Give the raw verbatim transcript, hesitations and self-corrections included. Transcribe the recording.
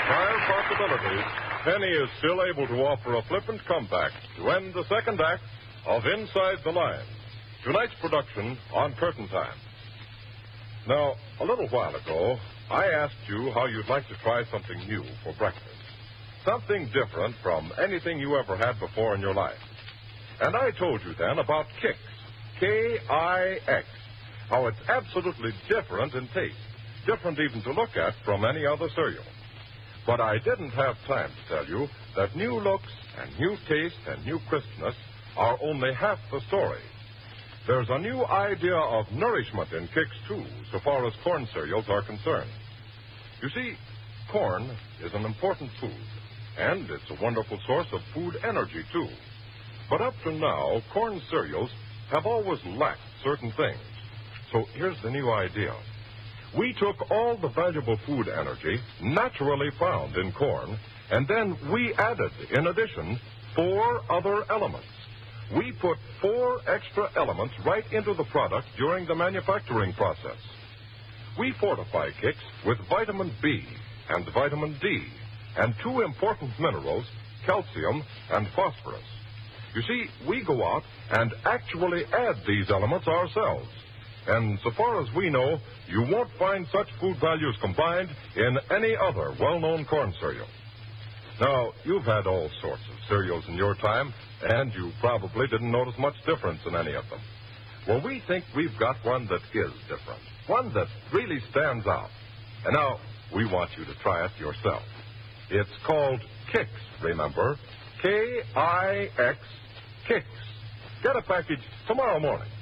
entire possibilities, Penny is still able to offer a flippant comeback to end the second act of Inside the Lines, tonight's production on Curtain Time. Now, a little while ago, I asked you how you'd like to try something new for breakfast. Something different from anything you ever had before in your life. And I told you then about Kix, K I X, how it's absolutely different in taste, different even to look at from any other cereal. But I didn't have time to tell you that new looks and new taste and new crispness are only half the story. There's a new idea of nourishment in Kix, too, so far as corn cereals are concerned. You see, corn is an important food, and it's a wonderful source of food energy, too. But up to now, corn cereals have always lacked certain things. So here's the new idea. We took all the valuable food energy naturally found in corn, and then we added, in addition, four other elements. We put four extra elements right into the product during the manufacturing process. We fortify Kix with vitamin B and vitamin D, and two important minerals, calcium and phosphorus. You see, we go out and actually add these elements ourselves. And so far as we know, you won't find such food values combined in any other well-known corn cereal. Now, you've had all sorts of cereals in your time, and you probably didn't notice much difference in any of them. Well, we think we've got one that is different, one that really stands out. And now, we want you to try it yourself. It's called Kix, remember? K I X, Kix. Get a package tomorrow morning.